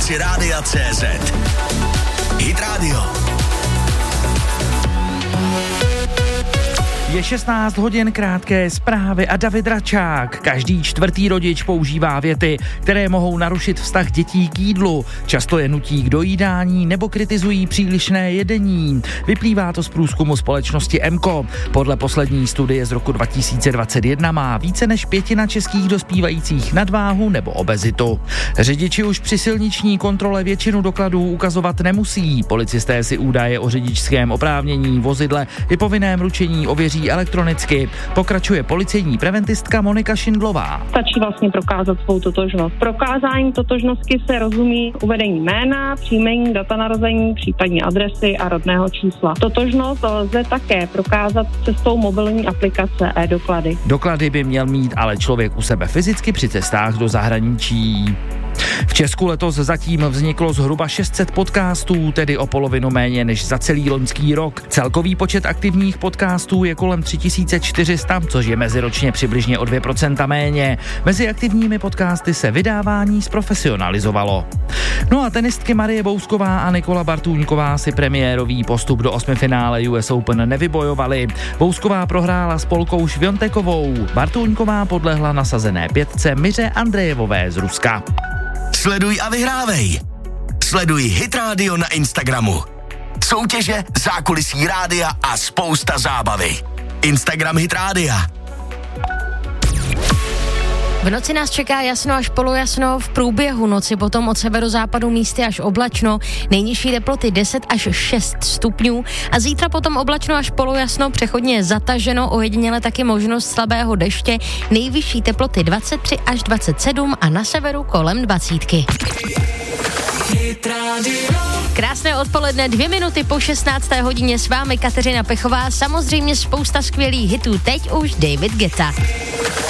aplikaci Rádia.cz. Hit Radio. Je 16 hodin, krátké zprávy a David Račák. Každý čtvrtý rodič používá věty, které mohou narušit vztah dětí k jídlu. Často je nutí k dojídání nebo kritizují přílišné jedení. Vyplývá to z průzkumu společnosti Emko. Podle poslední studie z roku 2021 má více než pětina českých dospívajících nadváhu nebo obezitu. Řidiči už při silniční kontrole většinu dokladů ukazovat nemusí. Policisté si údaje o řidičském oprávnění vozidle i povinném ručení ověří elektronicky. Pokračuje policejní preventistka Monika Šindlová. Stačí vlastně prokázat svou totožnost. Prokázání totožnosti se rozumí uvedení jména, příjmení, data narození, případně adresy a rodného čísla. Totožnost lze také prokázat cestou mobilní aplikace e-doklady. Doklady by měl mít ale člověk u sebe fyzicky při cestách do zahraničí. V Česku letos zatím vzniklo zhruba 600 podcastů, tedy o polovinu méně než za celý loňský rok. Celkový počet aktivních podcastů je kolem 3400, což je meziročně přibližně o 2% méně. Mezi aktivními podcasty se vydávání zprofesionalizovalo. No a tenistky Marie Bousková a Nikola Bartůňková si premiérový postup do osmifinále US Open nevybojovaly. Bousková prohrála s Polkou Šviontekovou. Bartůňková podlehla nasazené 5 Miře Andrejevové z Ruska. Sleduj a vyhrávej. Sleduj Hit Radio na Instagramu. Soutěže, zákulisí rádia a spousta zábavy. Instagram Hit Rádia. V noci nás čeká jasno až polojasno, v průběhu noci potom od severozápadu místy až oblačno, nejnižší teploty 10 až 6 stupňů a zítra potom oblačno až polojasno, přechodně zataženo, ojediněle taky možnost slabého deště, nejvyšší teploty 23 až 27 a na severu kolem 20. Krásné odpoledne, 2 minuty po 16. hodině s vámi Kateřina Pechová, samozřejmě spousta skvělých hitů, teď už David Guetta.